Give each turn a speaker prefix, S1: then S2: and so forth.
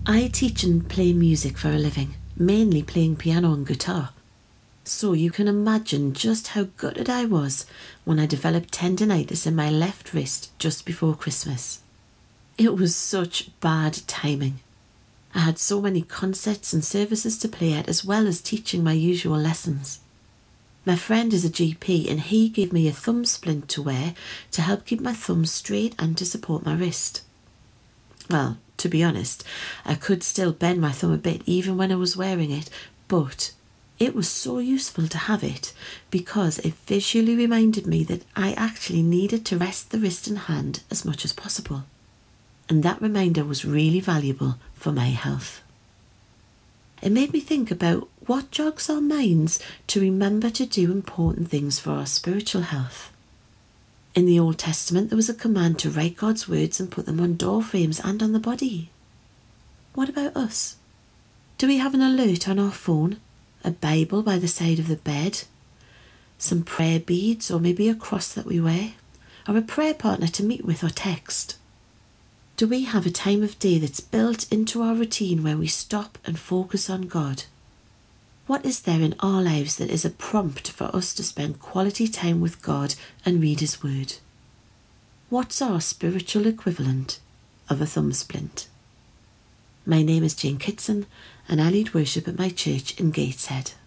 S1: I teach and play music for a living, mainly playing piano and guitar. So you can imagine just how gutted I was when I developed tendinitis in my left wrist just before Christmas. It was such bad timing. I had so many concerts and services to play at, as well as teaching my usual lessons. My friend is a GP and he gave me a thumb splint to wear to help keep my thumb straight and to support my wrist. Well, to be honest, I could still bend my thumb a bit even when I was wearing it, but it was so useful to have it because it visually reminded me that I actually needed to rest the wrist and hand as much as possible. And that reminder was really valuable for my health. It made me think about what jogs our minds to remember to do important things for our spiritual health. In the Old Testament, there was a command to write God's words and put them on door frames and on the body. What about us? Do we have an alert on our phone, a Bible by the side of the bed, some prayer beads or maybe a cross that we wear, or a prayer partner to meet with or text? Do we have a time of day that's built into our routine where we stop and focus on God? What is there in our lives that is a prompt for us to spend quality time with God and read His Word? What's our spiritual equivalent of a thumb splint? My name is Jane Kitson and I lead worship at my church in Gateshead.